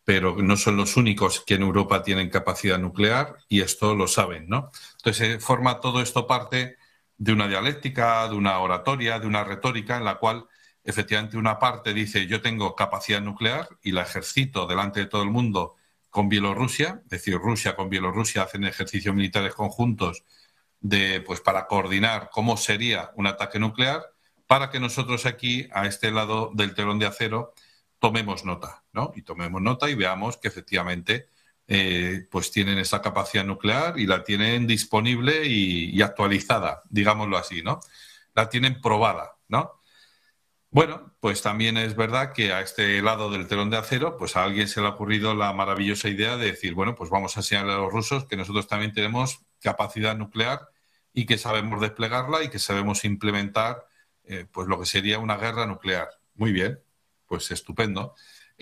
pero no son los únicos que en Europa tienen capacidad nuclear y esto lo saben, ¿no? Entonces, forma todo esto parte de una dialéctica, de una oratoria, de una retórica en la cual efectivamente una parte dice yo tengo capacidad nuclear y la ejercito delante de todo el mundo con Bielorrusia, es decir, Rusia con Bielorrusia hacen ejercicios militares conjuntos pues para coordinar cómo sería un ataque nuclear para que nosotros aquí, a este lado del telón de acero, tomemos nota, ¿no? Y tomemos nota y veamos que efectivamente pues tienen esa capacidad nuclear y la tienen disponible y actualizada, digámoslo así, ¿no? La tienen probada, ¿no? Bueno, pues también es verdad que a este lado del telón de acero, pues a alguien se le ha ocurrido la maravillosa idea de decir, bueno, pues vamos a enseñarle a los rusos que nosotros también tenemos capacidad nuclear y que sabemos desplegarla y que sabemos implementar pues lo que sería una guerra nuclear. Muy bien, pues estupendo.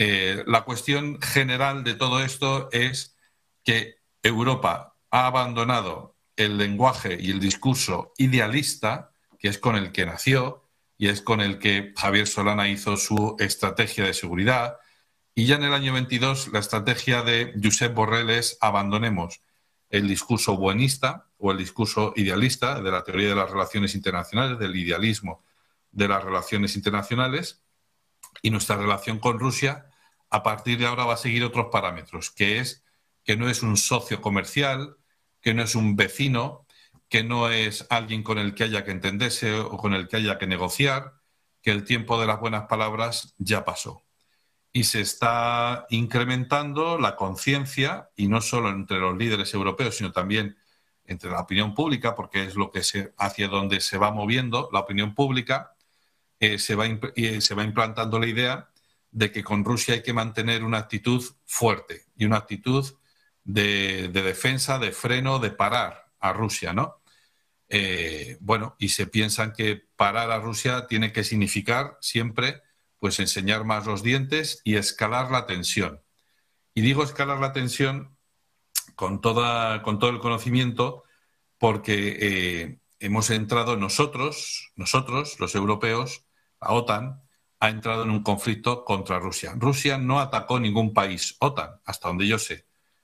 La cuestión general de todo esto es que Europa ha abandonado el lenguaje y el discurso idealista, que es con el que nació, y es con el que Javier Solana hizo su estrategia de seguridad. Y ya en el año 22 la estrategia de Josep Borrell es abandonemos el discurso buenista o el discurso idealista de la teoría de las relaciones internacionales, del idealismo de las relaciones internacionales, y nuestra relación con Rusia a partir de ahora va a seguir otros parámetros, que es que no es un socio comercial, que no es un vecino, que no es alguien con el que haya que entenderse o con el que haya que negociar, que el tiempo de las buenas palabras ya pasó. Y se está incrementando la conciencia, y no solo entre los líderes europeos, sino también entre la opinión pública, porque es lo que hacia donde se va moviendo la opinión pública, se va implantando la idea de que con Rusia hay que mantener una actitud fuerte y una actitud de defensa, de freno, de parar a Rusia, ¿no? Bueno, y se piensan que parar a Rusia tiene que significar siempre pues enseñar más los dientes y escalar la tensión. Y digo escalar la tensión con todo el conocimiento porque hemos entrado nosotros, los europeos, la OTAN, ha entrado en un conflicto contra Rusia. Rusia no atacó ningún país OTAN, hasta donde yo sé.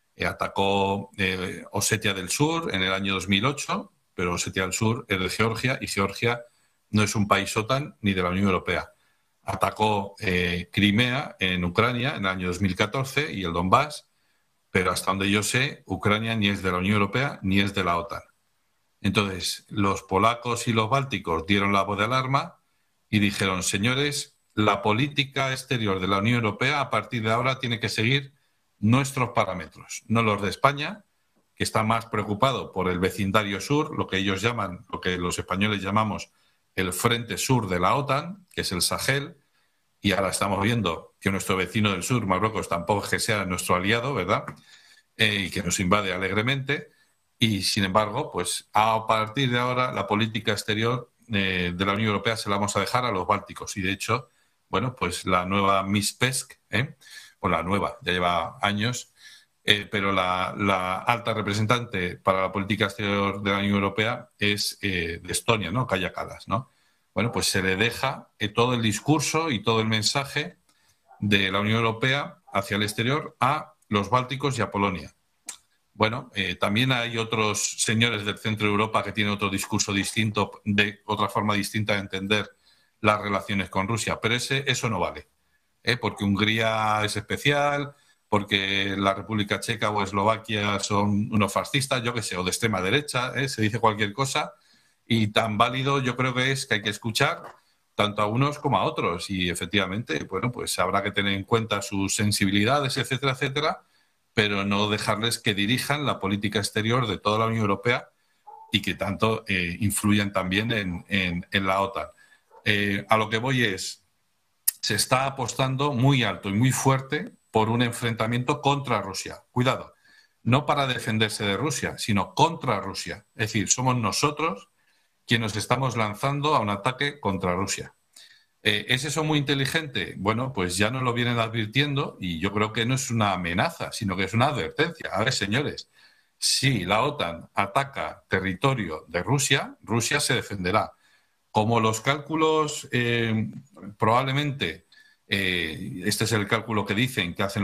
Atacó Osetia del Sur en el año 2008, pero Osetia del Sur es de Georgia y Georgia no es un país OTAN ni de la Unión Europea. Atacó Crimea en Ucrania en el año 2014 y el Donbass, pero hasta donde yo sé, Ucrania ni es de la Unión Europea ni es de la OTAN. Entonces, los polacos y los bálticos dieron la voz de alarma y dijeron, señores, la política exterior de la Unión Europea a partir de ahora tiene que seguir nuestros parámetros, no los de España, que está más preocupado por el vecindario sur, lo que ellos llaman, lo que los españoles llamamos el frente sur de la OTAN, que es el Sahel, y ahora estamos viendo que nuestro vecino del sur, Marruecos, tampoco es que sea nuestro aliado, ¿verdad? Y que nos invade alegremente. Y, sin embargo, pues a partir de ahora la política exterior de la Unión Europea se la vamos a dejar a los bálticos. Y, de hecho, bueno, pues la nueva Miss Pesk, o la nueva, ya lleva años, pero la alta representante para la política exterior de la Unión Europea es de Estonia, ¿no? Kaja Kallas, ¿no? Bueno, pues se le deja todo el discurso y todo el mensaje de la Unión Europea hacia el exterior a los bálticos y a Polonia. Bueno, también hay otros señores del centro de Europa que tienen otro discurso distinto, de otra forma distinta de entender las relaciones con Rusia, pero eso no vale, porque Hungría es especial, porque la República Checa o Eslovaquia son unos fascistas, yo qué sé, o de extrema derecha, se dice cualquier cosa, y tan válido yo creo que es que hay que escuchar tanto a unos como a otros, y efectivamente, bueno, pues habrá que tener en cuenta sus sensibilidades, etcétera, etcétera, pero no dejarles que dirijan la política exterior de toda la Unión Europea y que tanto influyan también en la OTAN. A lo que voy es, se está apostando muy alto y muy fuerte por un enfrentamiento contra Rusia. Cuidado, no para defenderse de Rusia, sino contra Rusia. Es decir, somos nosotros quienes nos estamos lanzando a un ataque contra Rusia. ¿Es eso muy inteligente? Bueno, pues ya nos lo vienen advirtiendo y yo creo que no es una amenaza, sino que es una advertencia. A ver, señores, si la OTAN ataca territorio de Rusia, Rusia se defenderá. Como los cálculos probablemente, este es el cálculo que dicen que hacen